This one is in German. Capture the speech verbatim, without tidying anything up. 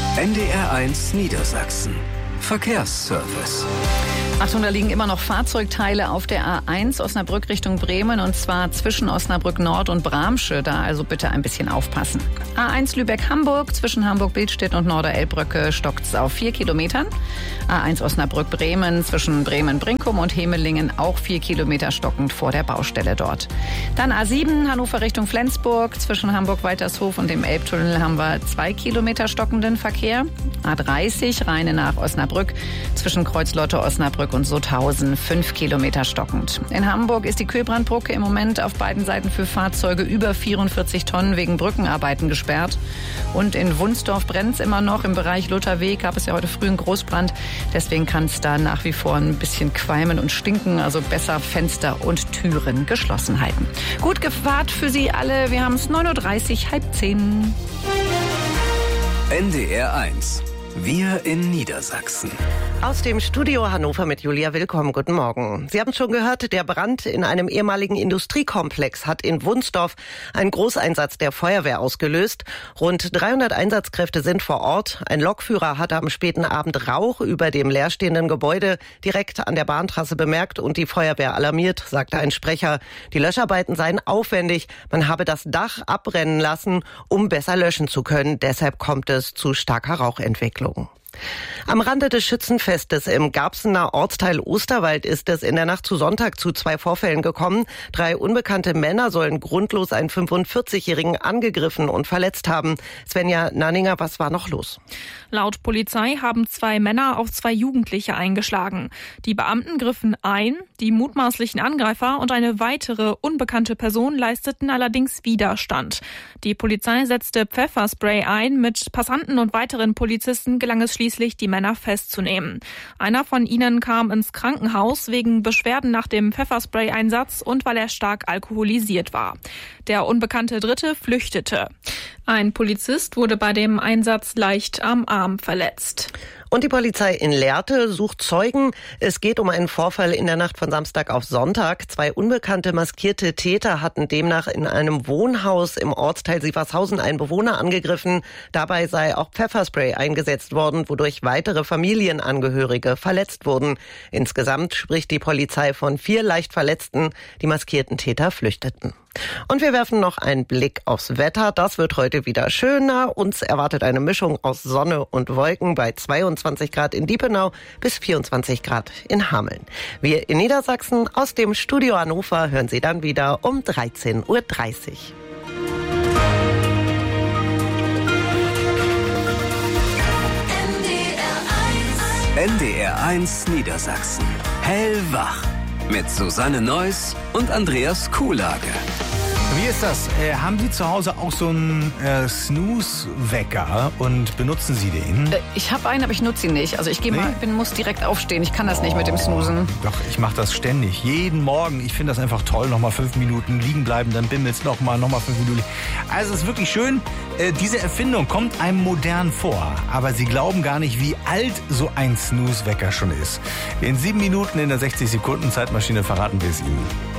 N D R eins Niedersachsen. Verkehrsservice. Achtung, da liegen immer noch Fahrzeugteile auf der A eins Osnabrück Richtung Bremen, und zwar zwischen Osnabrück Nord und Bramsche. Da also bitte ein bisschen aufpassen. A eins Lübeck-Hamburg, zwischen Hamburg-Bildstedt und Norder-Elbrücke stockt es auf vier Kilometern. A eins Osnabrück-Bremen, zwischen Bremen-Brinkum und Hemelingen auch vier Kilometer stockend vor der Baustelle dort. Dann A sieben Hannover Richtung Flensburg, zwischen Hamburg-Waltershof und dem Elbtunnel haben wir zwei Kilometer stockenden Verkehr. A dreißig Rheine nach Osnabrück, zwischen Kreuzlotte, Osnabrück und Sutthausen fünf Kilometer stockend. In Hamburg ist die Köbrandbrücke im Moment auf beiden Seiten für Fahrzeuge über vierundvierzig Tonnen wegen Brückenarbeiten gesperrt. Und in Wunsdorf brennt es immer noch. Im Bereich Lutherweg gab es ja heute früh einen Großbrand. Deswegen kann es da nach wie vor ein bisschen qualmen und stinken. Also besser Fenster und Türen geschlossen halten. Gut gefahrt für Sie alle. Wir haben es neun Uhr dreißig, halb zehn. N D R eins. Wir in Niedersachsen. Aus dem Studio Hannover mit Julia Willkommen. Guten Morgen. Sie haben es schon gehört, der Brand in einem ehemaligen Industriekomplex hat in Wunsdorf einen Großeinsatz der Feuerwehr ausgelöst. Rund dreihundert Einsatzkräfte sind vor Ort. Ein Lokführer hatte am späten Abend Rauch über dem leerstehenden Gebäude direkt an der Bahntrasse bemerkt und die Feuerwehr alarmiert, sagte ein Sprecher. Die Löscharbeiten seien aufwendig. Man habe das Dach abbrennen lassen, um besser löschen zu können. Deshalb kommt es zu starker Rauchentwicklung. Am Rande des Schützenfestes im Garbsener Ortsteil Osterwald ist es in der Nacht zu Sonntag zu zwei Vorfällen gekommen. Drei unbekannte Männer sollen grundlos einen fünfundvierzigjährigen angegriffen und verletzt haben. Svenja Nanninger, was war noch los? Laut Polizei haben zwei Männer auf zwei Jugendliche eingeschlagen. Die Beamten griffen ein, die mutmaßlichen Angreifer und eine weitere unbekannte Person leisteten allerdings Widerstand. Die Polizei setzte Pfefferspray ein. Mit Passanten und weiteren Polizisten gelang es schließlich, die Männer festzunehmen. Einer von ihnen kam ins Krankenhaus wegen Beschwerden nach dem Pfefferspray-Einsatz und weil er stark alkoholisiert war. Der unbekannte Dritte flüchtete. Ein Polizist wurde bei dem Einsatz leicht am Arm verletzt. Und die Polizei in Lehrte sucht Zeugen. Es geht um einen Vorfall in der Nacht von Samstag auf Sonntag. Zwei unbekannte maskierte Täter hatten demnach in einem Wohnhaus im Ortsteil Sievershausen einen Bewohner angegriffen. Dabei sei auch Pfefferspray eingesetzt worden, wodurch weitere Familienangehörige verletzt wurden. Insgesamt spricht die Polizei von vier leicht Verletzten. Die maskierten Täter flüchteten. Und wir werfen noch einen Blick aufs Wetter. Das wird heute wieder schöner. Uns erwartet eine Mischung aus Sonne und Wolken bei zweiundzwanzig Grad in Diepenau bis vierundzwanzig Grad in Hameln. Wir in Niedersachsen aus dem Studio Hannover hören Sie dann wieder um dreizehn Uhr dreißig. N D R eins Niedersachsen. Hellwach. Mit Susanne Neuss und Andreas Kuhlage. Wie ist das? Äh, haben Sie zu Hause auch so einen äh, Snooze-Wecker und benutzen Sie den? Äh, ich habe einen, aber ich nutze ihn nicht. Also ich gehe nee? mal, bin, muss direkt aufstehen. Ich kann das oh, nicht mit dem Snoozen. Doch, ich mache das ständig. Jeden Morgen. Ich finde das einfach toll. Nochmal fünf Minuten liegen bleiben, dann bimmelt's nochmal, nochmal fünf Minuten. Also es ist wirklich schön. Äh, diese Erfindung kommt einem modern vor. Aber Sie glauben gar nicht, wie alt so ein Snooze-Wecker schon ist. In sieben Minuten in der sechzig Sekunden Zeitmaschine verraten wir es Ihnen.